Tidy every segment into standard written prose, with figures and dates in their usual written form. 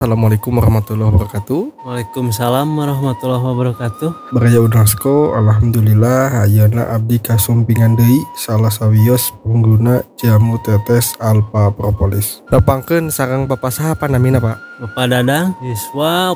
Assalamualaikum warahmatullahi wabarakatuh. Waalaikumsalam warahmatullahi wabarakatuh. Baraya Unasko, alhamdulillah ayeuna abdi kasumpingan deui salah sawios pengguna jamu tetes Alpha Propolis. Nepangkeun sareng Bapak saha panamina, Pak? Bapak Dadang, siswa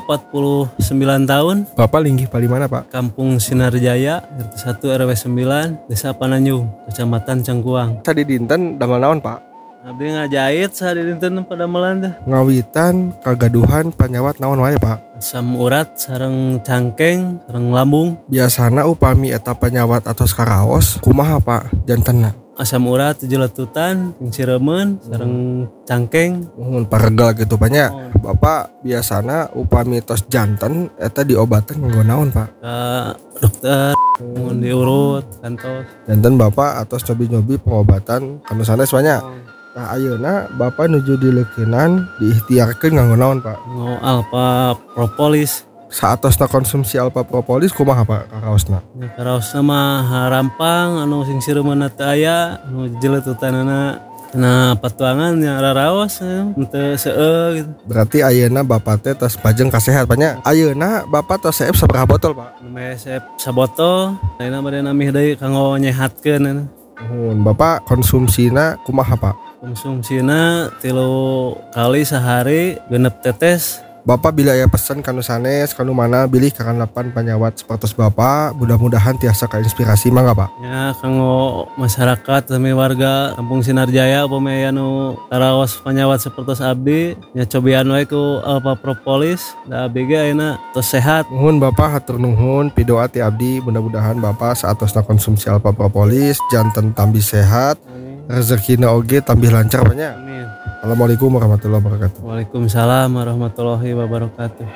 49 tahun, Bapak linggih pali mana, Pak? Kampung Sinarjaya, RT 1 RW 9, Desa Pananjung, Kecamatan Cangkuang. Tadi dinten damel naon, Pak? Abdi ngajait sadinten pada melanda. Ngawitan kagaduhan panyawat naon wae, Pak? Asam urat sareng cangkeng, sareng lambung. Biasana upami eta panyawat atos karaos, kumaha, Pak? Jantenna. Asam urat jeletutan, ciremen, sareng cangkeng. Mun paregal gitu banyak. Bapak biasana upami tos janten eta diobaten nganggo naon, Pak? Dokter, mun diurut, kantos. Janten Bapak atos cobi-nyobi pengobatan kanu sanes banyak. Nah ayeuna Bapak nuju dileukeunnan diikhtiarkeun nganggo naon, Pak? Alpha Propolis. Saatosna konsumsi Alpha Propolis kumaha, Pak, karaosna? Ya karaosna mah harampang anu sing sireumna teu aya, anu jeletutanana na patuangan nya raraos teu seueur gitu. Berarti ayeuna Bapak teh tos pajeng kasehat banyak. Ayeuna Bapak tos seep sabaraha botol, Pak? Mesep sabotol, ayeuna bade namih deui kanggo nyehatkeun. Bapak konsumsina kumaha, Pak? Konsumsina 3 kali sehari genep tetes. Bapak bila aya pesan kanu sanes kanu mana bilih kakanapan panyawat sapertos Bapak, mudah-mudahan tiasa kainspirasi mangga, Pak. Ya kanggo masyarakat sami warga Kampung Sinarjaya upami aya nu karaos panyawat sapertos abdi nya cobian wae ku Alpha Propolis da abdi ge ayeuna tos sehat. Nuhun Bapak, hatur nuhun pidoa ti abdi, mudah-mudahan Bapak saatosna konsumsi Alpha Propolis janten tambih sehat, rezekina oge tambih lancar banyak. Amin. Assalamualaikum warahmatullahi wabarakatuh. Waalaikumsalam warahmatullahi wabarakatuh.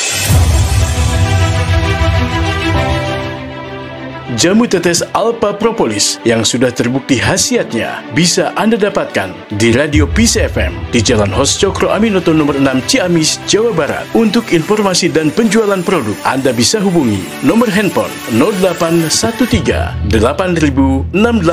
Jamu tetes Alpha Propolis yang sudah terbukti khasiatnya bisa Anda dapatkan di Radio Peace FM di Jalan Hos Cokro Aminoto nomor 6 Ciamis, Jawa Barat. Untuk informasi dan penjualan produk, Anda bisa hubungi nomor handphone 0813 8000 6860.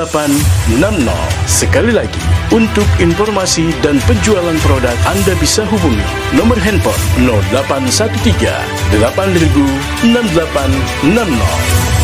Sekali lagi, untuk informasi dan penjualan produk, Anda bisa hubungi nomor handphone 0813 8000 6860.